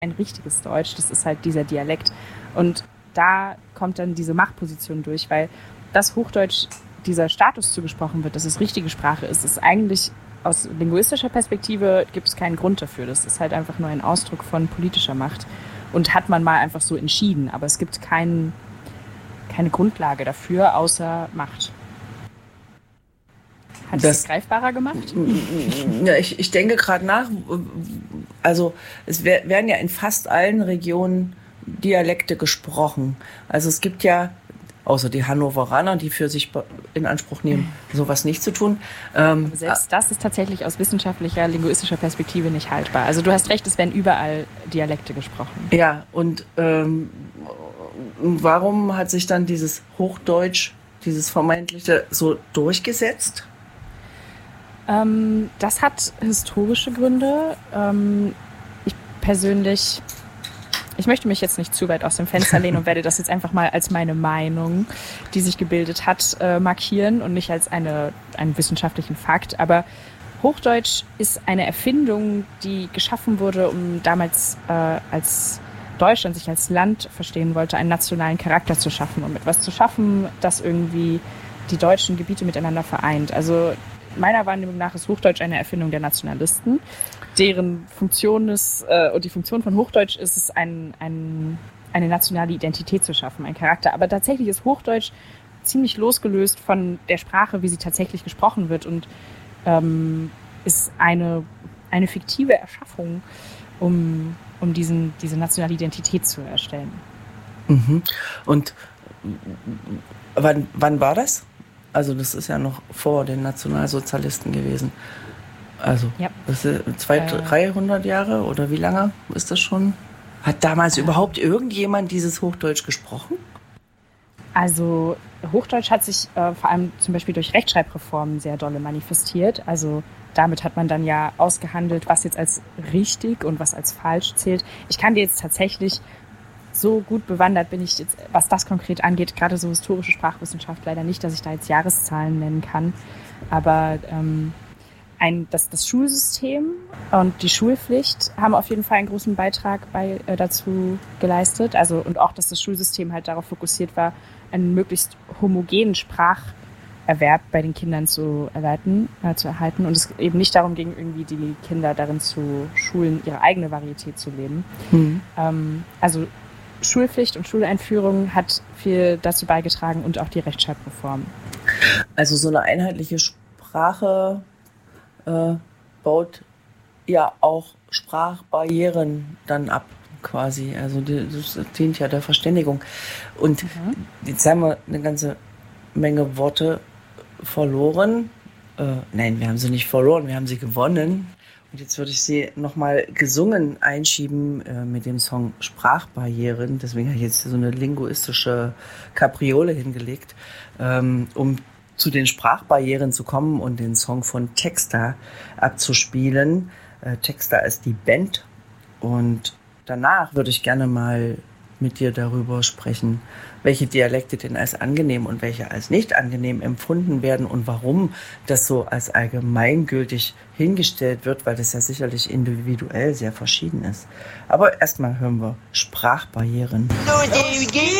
ein richtiges Deutsch, das ist halt dieser Dialekt. Und da kommt dann diese Machtposition durch, weil das Hochdeutsch, dieser Status zugesprochen wird, dass es richtige Sprache ist, ist eigentlich aus linguistischer Perspektive gibt es keinen Grund dafür. Das ist halt einfach nur ein Ausdruck von politischer Macht und hat man mal einfach so entschieden. Aber es gibt keine Grundlage dafür, außer Macht. Hat das greifbarer gemacht? Ja, ich denke gerade nach. Also es werden ja in fast allen Regionen Dialekte gesprochen. Also es gibt ja, außer die Hannoveraner, die für sich in Anspruch nehmen, sowas nicht zu tun. Selbst das ist tatsächlich aus wissenschaftlicher, linguistischer Perspektive nicht haltbar. Also du hast recht, es werden überall Dialekte gesprochen. Ja, und warum hat sich dann dieses Hochdeutsch, dieses vermeintliche, so durchgesetzt? Das hat historische Gründe. Ich möchte mich jetzt nicht zu weit aus dem Fenster lehnen und werde das jetzt einfach mal als meine Meinung, die sich gebildet hat, markieren und nicht als einen wissenschaftlichen Fakt. Aber Hochdeutsch ist eine Erfindung, die geschaffen wurde, um damals, als Deutschland sich als Land verstehen wollte, einen nationalen Charakter zu schaffen, um etwas zu schaffen, das irgendwie die deutschen Gebiete miteinander vereint. Also meiner Wahrnehmung nach ist Hochdeutsch eine Erfindung der Nationalisten, deren Funktion ist, und die Funktion von Hochdeutsch ist es, eine nationale Identität zu schaffen, ein Charakter. Aber tatsächlich ist Hochdeutsch ziemlich losgelöst von der Sprache, wie sie tatsächlich gesprochen wird und ist eine fiktive Erschaffung, um diese nationale Identität zu erstellen. Mhm. Und wann war das? Also das ist ja noch vor den Nationalsozialisten gewesen. Also ja. Das ist 300 Jahre oder wie lange ist das schon? Hat damals überhaupt irgendjemand dieses Hochdeutsch gesprochen? Also Hochdeutsch hat sich vor allem zum Beispiel durch Rechtschreibreformen sehr dolle manifestiert. Also damit hat man dann ja ausgehandelt, was jetzt als richtig und was als falsch zählt. Ich kann dir jetzt tatsächlich, so gut bewandert bin ich jetzt, was das konkret angeht, gerade so historische Sprachwissenschaft leider nicht, dass ich da jetzt Jahreszahlen nennen kann. Aber das Schulsystem und die Schulpflicht haben auf jeden Fall einen großen Beitrag dazu geleistet. Also, und auch, dass das Schulsystem halt darauf fokussiert war, einen möglichst homogenen Spracherwerb bei den Kindern zu erhalten und es eben nicht darum ging, irgendwie die Kinder darin zu schulen, ihre eigene Varietät zu leben. Also Schulpflicht und Schuleinführung hat viel dazu beigetragen und auch die Rechtschreibreform. Also so eine einheitliche Sprache baut ja auch Sprachbarrieren dann ab, quasi. Also das dient ja der Verständigung. Und jetzt haben wir eine ganze Menge Worte verloren. Nein, wir haben sie nicht verloren, wir haben sie gewonnen. Und jetzt würde ich sie nochmal gesungen einschieben mit dem Song Sprachbarrieren. Deswegen habe ich jetzt so eine linguistische Kapriole hingelegt, um zu den Sprachbarrieren zu kommen und den Song von Texta abzuspielen. Texta ist die Band. Und danach würde ich gerne mal mit dir darüber sprechen, welche Dialekte denn als angenehm und welche als nicht angenehm empfunden werden und warum das so als allgemeingültig hingestellt wird, weil das ja sicherlich individuell sehr verschieden ist. Aber erstmal hören wir Sprachbarrieren.